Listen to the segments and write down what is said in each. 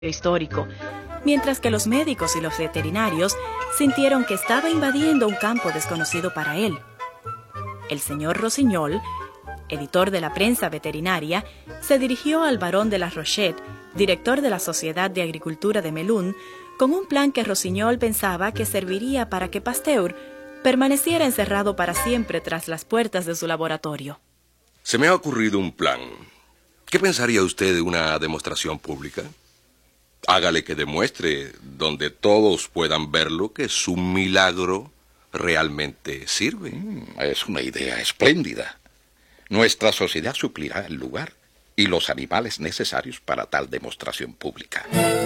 histórico, mientras que los médicos y los veterinarios sintieron que estaba invadiendo un campo desconocido para él. El señor Rossignol, editor de la prensa veterinaria, se dirigió al barón de la Rochette, director de la Sociedad de Agricultura de Melun, con un plan que Rossignol pensaba que serviría para que Pasteur permaneciera encerrado para siempre tras las puertas de su laboratorio. Se me ha ocurrido un plan. ¿Qué pensaría usted de una demostración pública? Hágale que demuestre, donde todos puedan verlo, que su milagro realmente sirve. Es una idea espléndida. Nuestra sociedad suplirá el lugar y los animales necesarios para tal demostración pública.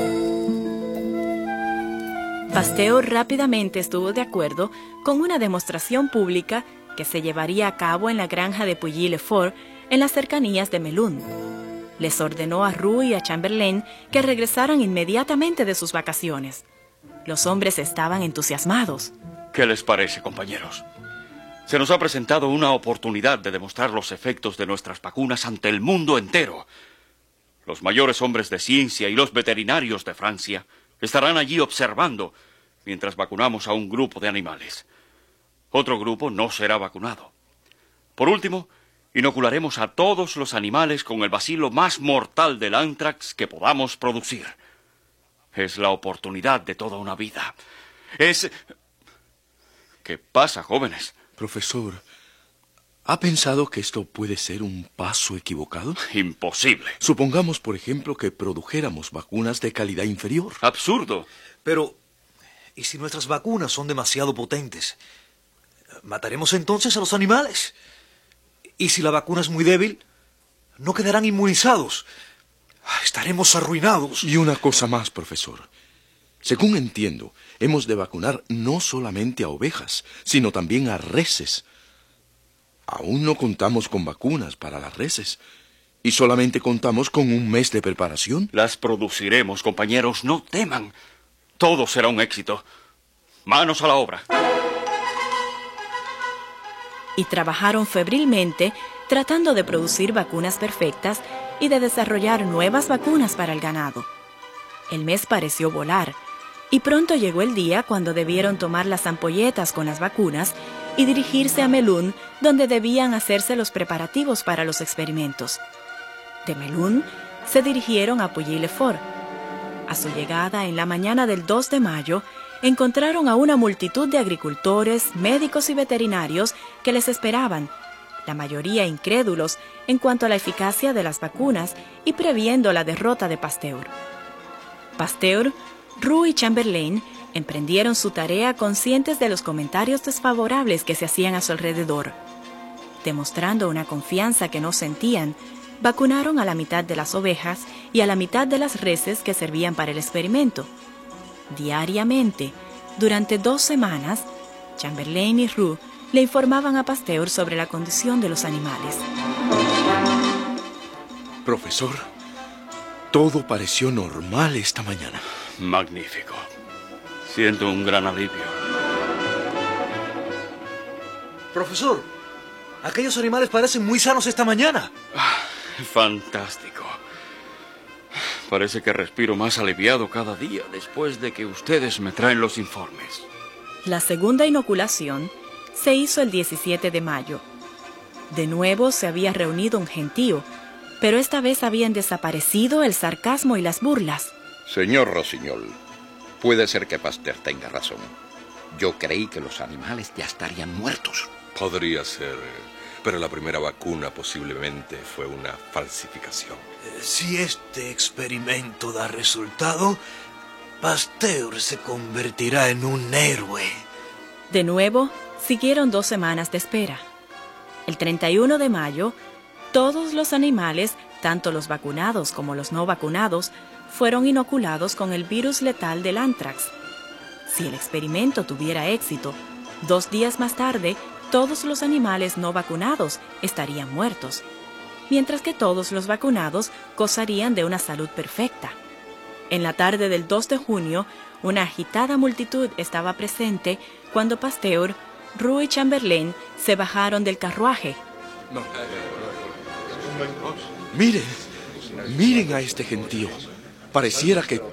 Pasteur rápidamente estuvo de acuerdo con una demostración pública que se llevaría a cabo en la granja de Pouilly-le-Fort, en las cercanías de Melun. Les ordenó a Roux y a Chamberlain que regresaran inmediatamente de sus vacaciones. Los hombres estaban entusiasmados. ¿Qué les parece, compañeros? Se nos ha presentado una oportunidad de demostrar los efectos de nuestras vacunas ante el mundo entero. Los mayores hombres de ciencia y los veterinarios de Francia estarán allí observando mientras vacunamos a un grupo de animales. Otro grupo no será vacunado. Por último, inocularemos a todos los animales con el bacilo más mortal del anthrax que podamos producir. Es la oportunidad de toda una vida. ¿Qué pasa, jóvenes? Profesor, ¿ha pensado que esto puede ser un paso equivocado? Imposible. Supongamos, por ejemplo, que produjéramos vacunas de calidad inferior. Absurdo. Pero, ¿y si nuestras vacunas son demasiado potentes? ¿Mataremos entonces a los animales? ¿Y si la vacuna es muy débil? ¿No quedarán inmunizados? Estaremos arruinados. Y una cosa más, profesor. Según entiendo, hemos de vacunar no solamente a ovejas, sino también a reses. Aún no contamos con vacunas para las reses. Y solamente contamos con un mes de preparación. Las produciremos, compañeros, no teman. Todo será un éxito. Manos a la obra. Y trabajaron febrilmente tratando de producir vacunas perfectas y de desarrollar nuevas vacunas para el ganado. El mes pareció volar, y pronto llegó el día cuando debieron tomar las ampolletas con las vacunas y dirigirse a Melun, donde debían hacerse los preparativos para los experimentos. De Melun se dirigieron a Pouilly-le-Fort. A su llegada en la mañana del 2 de mayo, encontraron a una multitud de agricultores, médicos y veterinarios que les esperaban, la mayoría incrédulos en cuanto a la eficacia de las vacunas y previendo la derrota de Pasteur. Pasteur, Roux y Chamberlain emprendieron su tarea conscientes de los comentarios desfavorables que se hacían a su alrededor. Demostrando una confianza que no sentían, vacunaron a la mitad de las ovejas y a la mitad de las reses que servían para el experimento. Diariamente, durante 2 semanas, Chamberlain y Roux le informaban a Pasteur sobre la condición de los animales. Profesor, todo pareció normal esta mañana. Magnífico. Siento un gran alivio. Profesor, aquellos animales parecen muy sanos esta mañana. Fantástico. Parece que respiro más aliviado cada día después de que ustedes me traen los informes. La segunda inoculación se hizo el 17 de mayo. De nuevo se había reunido un gentío, pero esta vez habían desaparecido el sarcasmo y las burlas. Señor Rossignol, puede ser que Pasteur tenga razón. Yo creí que los animales ya estarían muertos. Podría ser, pero la primera vacuna posiblemente fue una falsificación. Si este experimento da resultado, Pasteur se convertirá en un héroe. De nuevo, siguieron 2 semanas de espera. El 31 de mayo, todos los animales, tanto los vacunados como los no vacunados, fueron inoculados con el virus letal del anthrax. Si el experimento tuviera éxito, 2 días más tarde, todos los animales no vacunados estarían muertos, mientras que todos los vacunados gozarían de una salud perfecta. En la tarde del 2 de junio, una agitada multitud estaba presente cuando Pasteur, Roux y Chamberlain se bajaron del carruaje. Miren a este gentío. Pareciera que